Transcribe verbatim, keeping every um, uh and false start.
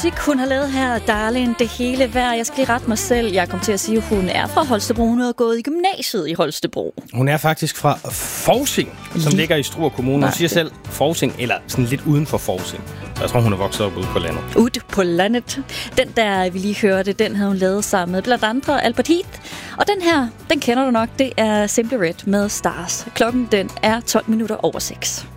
musik, hun har lavet her, Darling, det hele værd. Jeg skal lige rette mig selv. Jeg kom til at sige, at hun er fra Holstebro. Hun har gået i gymnasiet i Holstebro. Hun er faktisk fra Forsing, som lige ligger i Struer Kommune. Hun siger selv Forsing, eller sådan lidt uden for Forsing. Så jeg tror, hun er vokset op ude på landet. Ude på landet. Den der, vi lige hørte, den havde hun lavet sammen med blandt andre Albert Heath. Og den her, den kender du nok, det er Simply Red med Stars. Klokken den er tolv minutter over seks.